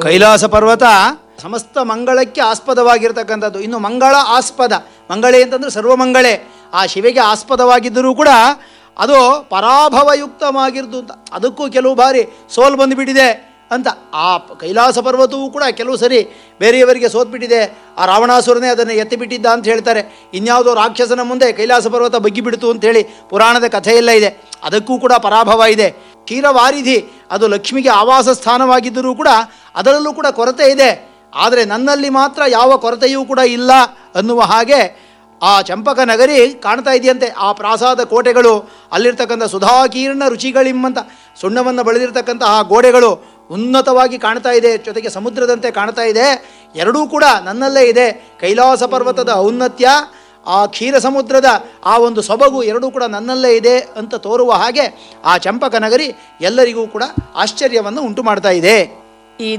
ಕೈಲಾಸ ಪರ್ವತ ಸಮಸ್ತ ಮಂಗಳಕ್ಕೆ ಆಸ್ಪದವಾಗಿರ್ತಕ್ಕಂಥದ್ದು. ಇನ್ನು ಮಂಗಳ ಆಸ್ಪದ, ಮಂಗಳೇ ಅಂತಂದರೆ ಸರ್ವಮಂಗಳೇ, ಆ ಶಿವೆಗೆ ಆಸ್ಪದವಾಗಿದ್ದರೂ ಕೂಡ ಅದು ಪರಾಭವಯುಕ್ತವಾಗಿರ್ದು ಅಂತ. ಅದಕ್ಕೂ ಕೆಲವು ಬಾರಿ ಸೋಲು ಬಂದುಬಿಟ್ಟಿದೆ ಅಂತ. ಆ ಕೈಲಾಸ ಪರ್ವತವೂ ಕೂಡ ಕೆಲವು ಸರಿ ಬೇರೆಯವರಿಗೆ ಸೋತ್ಬಿಟ್ಟಿದೆ. ಆ ರಾವಣಾಸುರನೇ ಅದನ್ನು ಎತ್ತಿಬಿಟ್ಟಿದ್ದ ಅಂತ ಹೇಳ್ತಾರೆ. ಇನ್ಯಾವುದೋ ರಾಕ್ಷಸನ ಮುಂದೆ ಕೈಲಾಸ ಪರ್ವತ ಬಗ್ಗಿಬಿಡ್ತು ಅಂಥೇಳಿ ಪುರಾಣದ ಕಥೆಯೆಲ್ಲ ಇದೆ. ಅದಕ್ಕೂ ಕೂಡ ಪರಾಭವ ಇದೆ. ಕ್ಷೀರವಾರಿಧಿ ಅದು ಲಕ್ಷ್ಮಿಗೆ ಆವಾಸ ಸ್ಥಾನವಾಗಿದ್ದರೂ ಕೂಡ ಅದರಲ್ಲೂ ಕೂಡ ಕೊರತೆ ಇದೆ. ಆದರೆ ನನ್ನಲ್ಲಿ ಮಾತ್ರ ಯಾವ ಕೊರತೆಯೂ ಕೂಡ ಇಲ್ಲ ಅನ್ನುವ ಹಾಗೆ ಆ ಚಂಪಕ ನಗರಿ ಕಾಣ್ತಾ ಇದೆಯಂತೆ. ಆ ಪ್ರಾಸಾದ ಕೋಟೆಗಳು, ಅಲ್ಲಿರ್ತಕ್ಕಂಥ ಸುಧಾಕೀರ್ಣ ರುಚಿಗಳಿಂಬಂತ ಸುಣ್ಣವನ್ನು ಬೆಳೆದಿರ್ತಕ್ಕಂತಹ ಗೋಡೆಗಳು ಉನ್ನತವಾಗಿ ಕಾಣ್ತಾ ಇದೆ, ಜೊತೆಗೆ ಸಮುದ್ರದಂತೆ ಕಾಣ್ತಾ ಇದೆ. ಎರಡೂ ಕೂಡ ನನ್ನಲ್ಲೇ ಇದೆ. ಕೈಲಾಸ ಪರ್ವತದ ಔನ್ನತ್ಯ, ಆ ಕ್ಷೀರ ಸಮುದ್ರದ ಆ ಒಂದು ಸೊಬಗು ಎರಡೂ ಕೂಡ ನನ್ನಲ್ಲೇ ಇದೆ ಅಂತ ತೋರುವ ಹಾಗೆ ಆ ಚಂಪಕ ನಗರಿ ಎಲ್ಲರಿಗೂ ಕೂಡ ಆಶ್ಚರ್ಯವನ್ನು ಉಂಟು ಮಾಡ್ತಾ ಇದೆ.